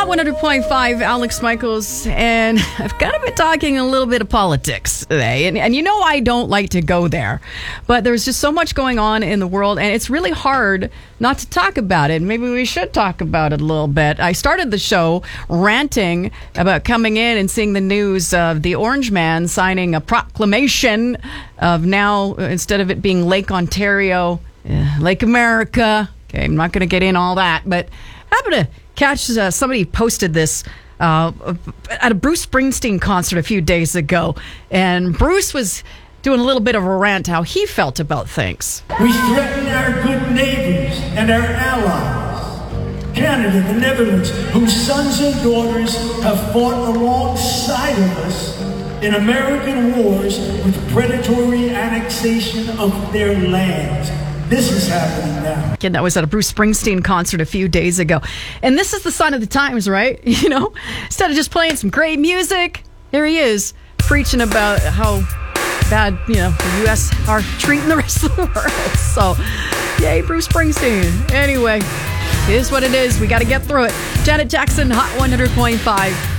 Hot 100.5, Alex Michaels, and I've kind of been talking a little bit of politics today, and you know I don't like to go there, but there's just so much going on in the world, and it's really hard not to talk about it. Maybe we should talk about it a little bit. I started the show ranting about coming in and seeing the news of the Orange Man signing a proclamation of now, instead of it being Lake Ontario, Lake America. Okay, I'm not going to get in all that, but I happened to catch somebody posted this at a Bruce Springsteen concert a few days ago, and Bruce was doing a little bit of a rant how he felt about things. We threaten our good neighbors and our allies. Canada, the Netherlands, whose sons and daughters have fought alongside of us in American wars with predatory annexation of their lands. This is happening now. Again, that was at a Bruce Springsteen concert a few days ago. And this is the sign of the times, right? You know, instead of just playing some great music, here he is preaching about how bad, the U.S. are treating the rest of the world. So, yay, Bruce Springsteen. Anyway, it is what it is. We got to get through it. Janet Jackson, Hot 100.5.